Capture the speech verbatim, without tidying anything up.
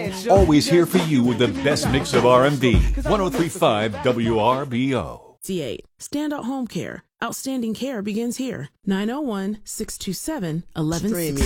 Always here for you with the best mix of R and B. one oh three point five W R B O. C eight. Standout Home Care. Outstanding care begins here. nine oh one, six two seven, one one six zero.